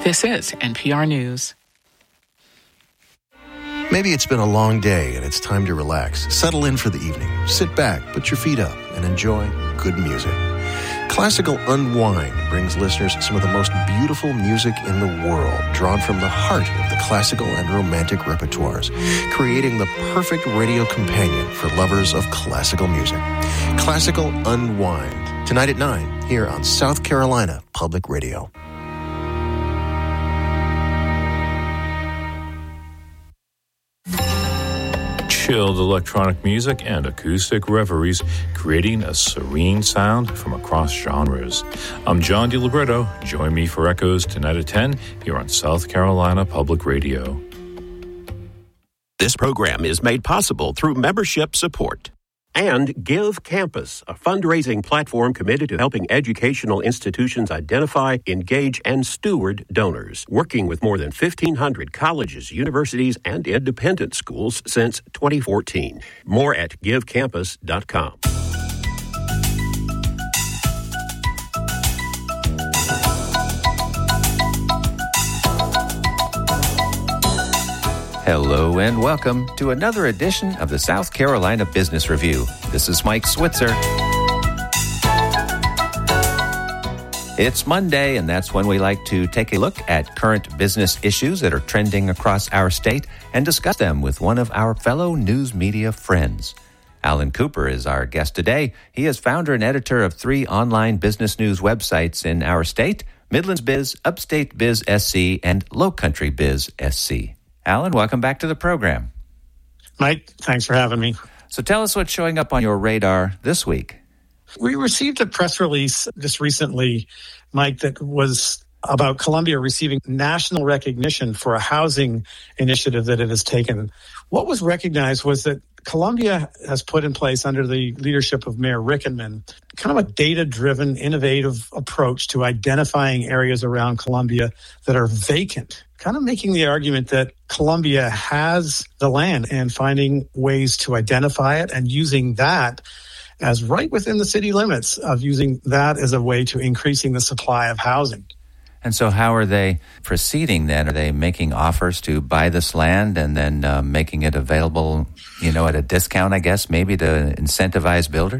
This is NPR News. Maybe it's been a long day and it's time to relax. Settle in for the evening. Sit back, put your feet up, and enjoy good music. Classical Unwind brings listeners some of the most beautiful music in the world, drawn from the heart of the classical and romantic repertoires, creating the perfect radio companion for lovers of classical music. Classical Unwind, tonight at 9, here on South Carolina Public Radio. Chilled electronic music and acoustic reveries, creating a serene sound from across genres. I'm John DiLibretto. Join me for Echoes tonight at 10 here on South Carolina Public Radio. This program is made possible through membership support. And Give Campus, a fundraising platform committed to helping educational institutions identify, engage, and steward donors, working with more than 1,500 colleges, universities, and independent schools since 2014. More at givecampus.com. Hello and welcome to another edition of the South Carolina Business Review. This is Mike Switzer. It's Monday, and that's when we like to take a look at current business issues that are trending across our state and discuss them with one of our fellow news media friends. Alan Cooper is our guest today. He is founder and editor of 3 online business news websites in our state, Midlands Biz, Upstate Biz SC, and Low Country Biz SC. Alan, welcome back to the program. Mike, thanks for having me. So tell us what's showing up on your radar this week. We received a press release just recently, Mike, that was about Columbia receiving national recognition for a housing initiative that it has taken. What was recognized was that Columbia has put in place, under the leadership of Mayor Rickenman, kind of a data-driven, innovative approach to identifying areas around Columbia that are vacant, kind of making the argument that Columbia has the land and finding ways to identify it and using that as right within the city limits, of using that as a way to increasing the supply of housing. And so how are they proceeding then? Are they making offers to buy this land and then making it available, at a discount, I guess, maybe to incentivize builders?